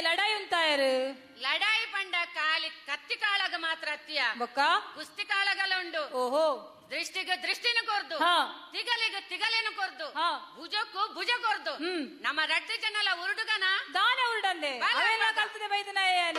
ಲಡಾಯಿ ಉಂತಾಯರು ಲಡಾಯಿ ಪಂಡ ಕಾಲಿ ಕತ್ತಿ ಕಾಳಗ ಮಾತ್ರ ಅತ್ತಿಯ ಬೊಕ್ಕ ಕುಸ್ತಿ ಕಾಳಗಲುಂಡು. ಓಹೋ ದೃಷ್ಟಿಗೆ ದೃಷ್ಟಿನ ಕೊರ್ದು ತಿಗಲಿಗೆ ತಿಗಲೇನು ಕೊರ್ದು ಭುಜಕ್ಕೂ ಭುಜ ಕೊರ್ದು ನಮ್ಮ ರಡ್ಡು ಜನಲ ಉರುಡುಗನ ದಾನ ಉರುಡಂದೆ ಅವೆಲ್ಲ ಕಲ್ತದೆ ಬೈದನ